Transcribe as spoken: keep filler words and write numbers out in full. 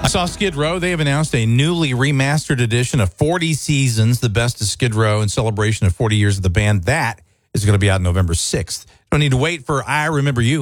I saw Skid Row. They have announced a newly remastered edition of forty Seasons, the best of Skid Row in celebration of forty years of the band. That is going to be out November sixth. Don't need to wait for I Remember You.